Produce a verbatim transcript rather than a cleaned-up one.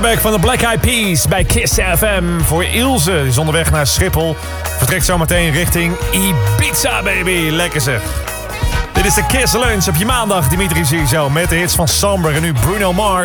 Back van de Black Eyed Peas bij Kiss F M voor Ilse. Die is onderweg naar Schiphol. Vertrekt zometeen richting Ibiza, baby. Lekker zeg. Dit is de Kiss Lunch op je maandag. Dimitri Ziezo met de hits van Samber en nu Bruno Mars.